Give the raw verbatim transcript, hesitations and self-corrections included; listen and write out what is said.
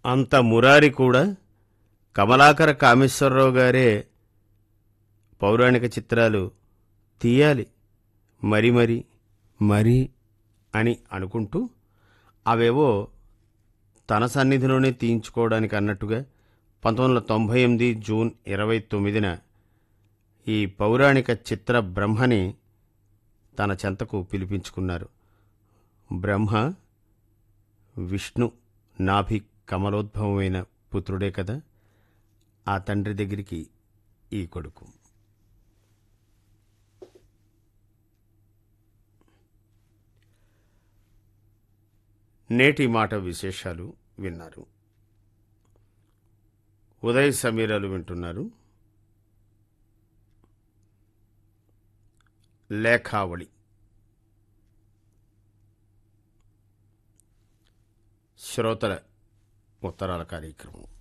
అంత మురారి కూడా కమలాకర కామేశ్వరరావు గారే పౌరాణిక చిత్రాలు తీయాలి మరి మరి మరి అని అనుకుంటూ అవేవో తన సన్నిధిలోనే తీయించుకోవడానికి అన్నట్టుగా పంతొమ్మిది వందల తొంభై ఎనిమిది జూన్ ఇరవై తొమ్మిదిన ఈ పౌరాణిక చిత్ర బ్రహ్మని తన చెంతకు పిలిపించుకున్నారు. బ్రహ్మ విష్ణు నాభి కమలోద్భవమైన పుత్రుడే కదా. ఆ తండ్రి దగ్గరికి ఈ కొడుకు. నేటి మాట విశేషాలు విన్నారు. ఉదయ్ సమీరాలు వింటున్నారు. లేఖావళి శ్రోతల ఉత్తరాల కార్యక్రమం.